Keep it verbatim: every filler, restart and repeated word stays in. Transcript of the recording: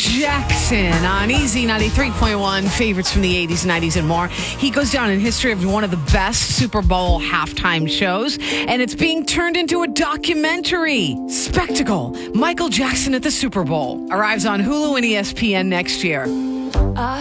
Jackson on Easy ninety-three point one, favorites from the eighties, nineties, and more. He goes down in history of one of the best Super Bowl halftime shows, and it's being turned into a documentary. Spectacle, Michael Jackson at the Super Bowl, arrives on Hulu and E S P N next year.